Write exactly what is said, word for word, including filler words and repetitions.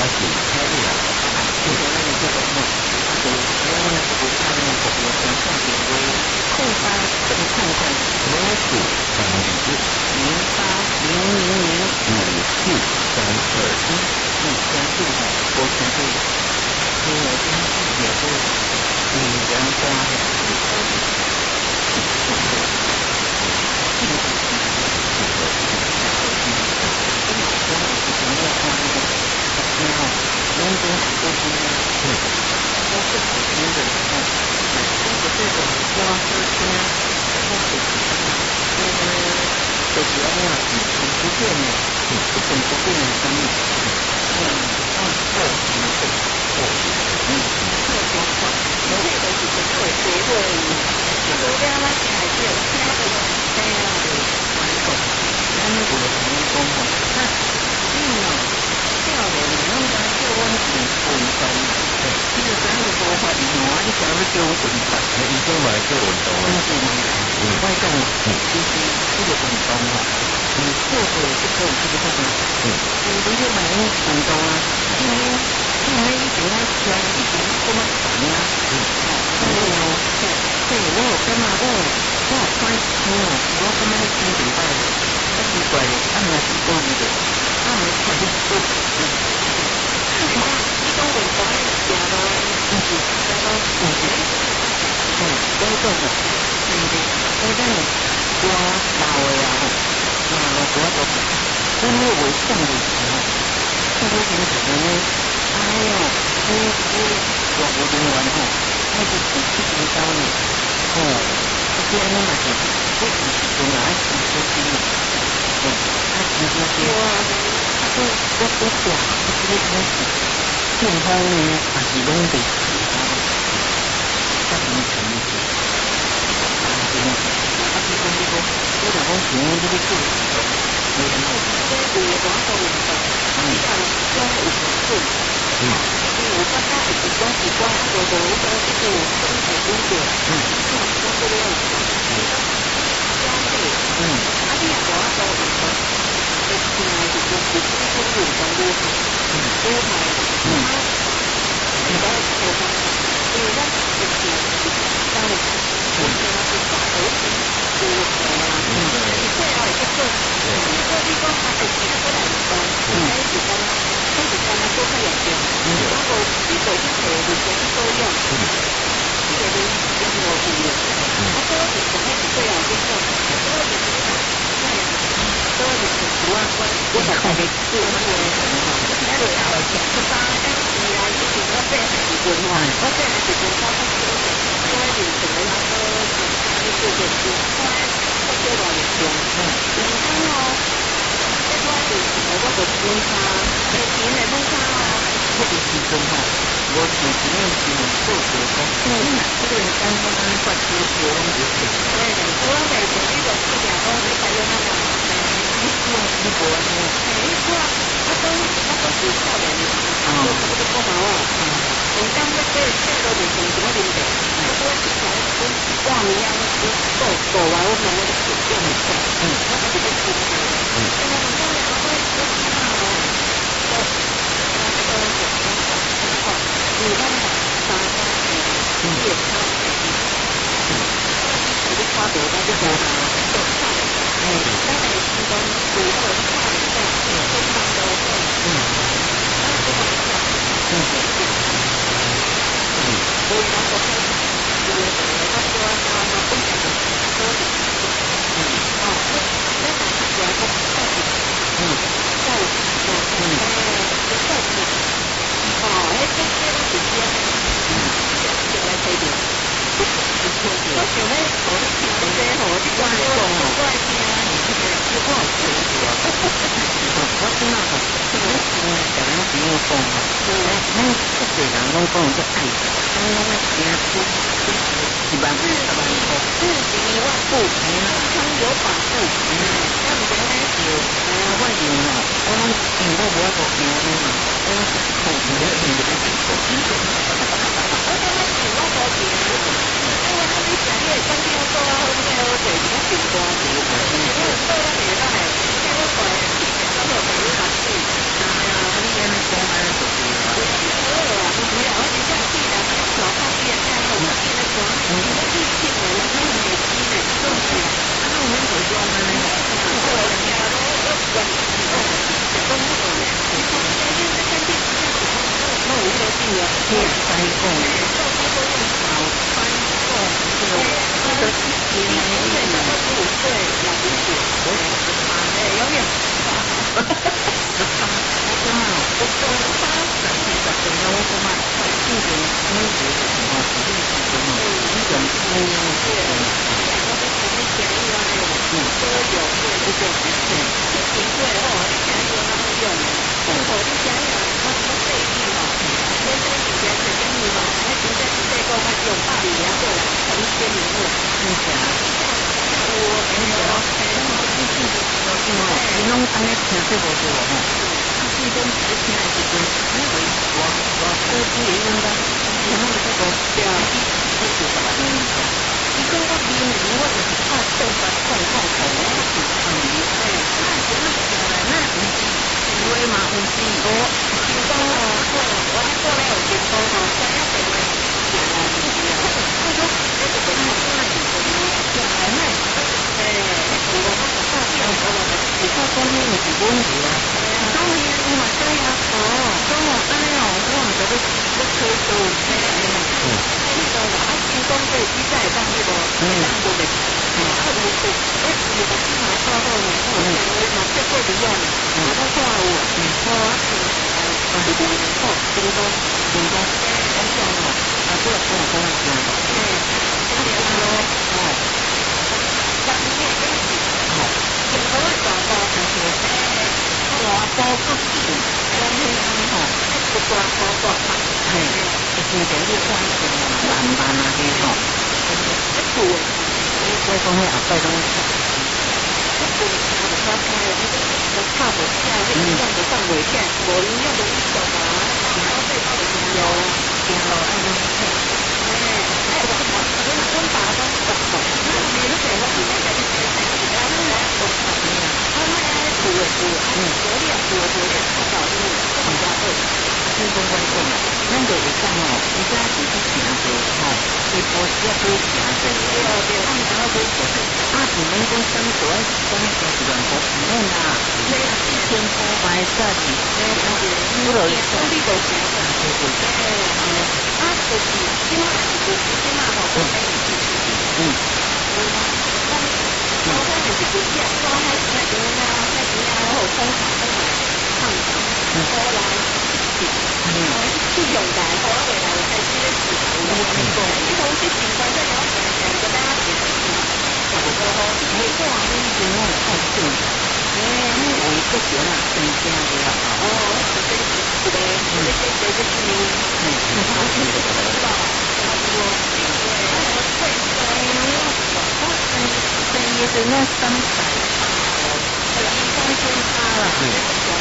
是开的啊，这个那个这个嘛，啊，就台湾那个国家那个国家上点位空八这个看看，老鼠三二一，零八零零零五四三二一，嗯，相信哈，我相信，因为我今天也是嗯，阳光的，人工很多东西，嗯，都是普通的，嗯，但是这种光是天，或者是呃，就是要那很很不变的，嗯，不很不变的生命，嗯，嗯，对，嗯，对，对，嗯，特别好，我这个是很会学会，这个要拉起来就听得懂，对啊，蛮懂，咱们这个成功哈，那嗯啊。少年人拢讲叫我去运动，其实咱个无法运动啊，你想要叫我运动， 你讲嘛叫运动啊？ 真是嘛？我讲，其实这个运动啊，嗯，做做就可以这个做嘛，嗯，你你就买那运动啊，因为因为以前我听以前我们讲啊，嗯，所以哦，所以我感觉我我看听哦，我感觉听明白，啊奇怪，啊嘛是讲的。啊，没看你说，你你讲文化的事啊，就是在讲古典，嗯，都讲的，对不对？我讲我老的啊，啊，我我都真的为上的时候，这个人可能呢，哎呦，你你我我人员吼，那是自己领导呢，哦，这样嘛是，我是从哪里出去的？哦，啊，是那些。我我我讲，这个东西，健康呢还是拢得吃啊，才能成事。啊，对啊，啊，就讲这个，我就讲想这个做，没什么。这有的广告有的，啊，你看，讲有成分，嗯，因为我刚刚一直讲是讲那个的，我讲这个身体工作，嗯，像讲这个样子，嗯，消费，嗯，啊，你也广告有的。就是就是就是就是有讲过，嗯，多台，嗯，你把它说吧，因为咱就是当然，我现在是大头型，多台啊，嗯，你最好一个做，嗯，做地方它的其他都来不到，嗯，还是干嘛，还是干嘛多看两遍，嗯，然后一手一手的全部都用，嗯，这个东西就是我不用，嗯，他说是什么是最好的用，他说是什么，那样。多是十万块，我才看得起，我们我那个头前十八，但是啊，以前我这还是文化，我这还是文化，我说我以前的那个就是做的是，我我做到的中，嗯，然后这个是我我的文化，以前的文化哦，我的时阵吼，我前几年是做做工，嗯，这个刚刚刚发出做拢是，对，我在这里的这条东西还有那个。你说你不呢？哎，你说我都我都是少年的，啊，我我都不好啊。我当那个这个的从什么领的？我说是从从挂名啊，走走完我们那个手就很快，嗯，我还是不出去，嗯，哎呀，我说我我我知道哦，我那个我我我你那个啥啥的，也差不多，嗯，我就差多那就多啦，就差。哎，当然是讲古文化里面非常的会，嗯，那这个讲，嗯，嗯，我然后开始有的他说他他分享的说的，嗯，哦，那那哪是讲他到底，嗯，到底是嗯，哎，到底，哦，哎，这这个时间，嗯，这个来推荐。我想要我的听的这吼，你讲讲哦，我爱听啊，你我好听是吧？我听啊，这个听啊，讲咱朋友讲啊，咱咱这个人拢讲这爱听，咱拢爱听出一万五、十万块，四十万步，健康有保护，嗯，咱唔讲咱就，呃，我用哦，我拢因为我无爱做听的嘛，我拢是靠听的听的在做，我讲咱是我做听的。因为他们讲你会关键做啊，后面好做，什么顶端，因为做那个来，现在我过来，然后等于拿去，啊，你安尼讲安尼就是， 对，我都同你讲一样的，都有对不对？你体会哦，你讲一个那么用，哦，你讲一个那么费力哦，所以这个以前是跟你嘛，那现在是这个他用大语言过来重新领悟，是这样。我没有，哎，我继续，我继续，你弄安尼听这个对不吼？啊，最终只听的时阵，你会我我科技的用的，然后这个对啊，这是什么东西？你讲我明明我就是怕正法状况好，我是看你哎，那怎么讲呢？那不是，因为嘛不是我，就讲哦，我我那过来有结果吼，我要怎么讲啊？不是啊，我说这个怎么那是怎么讲呢？哎，我我我要我我你看讲迄个是问题啊，当然我嘛知啊，哦，讲哦安尼哦，我毋知要要推倒咩安尼嘛，嗯，迄个话啊，成功对比赛当迄个当无袂，哦，啊有有，我有个司马报告呢，我讲我嘛结果伫遐呢，我都看有，嗯，哦，啊是，啊，这边哦，成功，成功，成功哦，啊，这个跟我讲一下，哎，加油咯，哦。当然也是，哦，有个大包就是，大包个性，讲起安尼吼，一大包大包，嘿，就是等于讲一个慢慢啊嘿吼，一步，你再讲迄后摆拢，一步差就差开了，你都差不下，你营养都放袂下，无营养都一小嘛，然后再到有有安尼嘿，哎，哎，我我我我爸都不懂，那你都讲我现在在你在在你家那来我看你啊，他那爱补的补，嗯，磨练补的磨练，他搞的这么加倍，所以讲我讲啊，咱就会讲哦，你家己去行者吼，伊无需要去行者，对对，他们想要去行，啊，你们讲生活讲说是人不可能啦，这一千破坏煞是，哎，不容易，兄弟都行的，对对对，哎，啊，就是起码就是起码吼，我们嗯，嗯，我我们是不一样，我还是那边啊，那边啊，然后空场空来唱场，后来去嗯，去用台，后来回来我才知道是有那个，你从去景观这了解一下，跟大家解释一下，差不多吼，你看你以前我有看见，哎，你有一个点啊，增加的啊，哦，这是一个，这个这个是，嗯，好，这个知道，差不多，对，我最最我嗯，生意是那三百，呃，一公斤八了，嗯，